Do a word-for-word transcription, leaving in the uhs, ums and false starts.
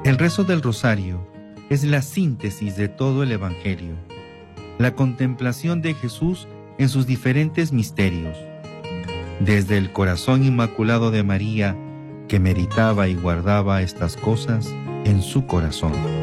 El rezo del rosario es la síntesis de todo el Evangelio, la contemplación de Jesús en sus diferentes misterios, desde el corazón inmaculado de María, que meditaba y guardaba estas cosas en su corazón.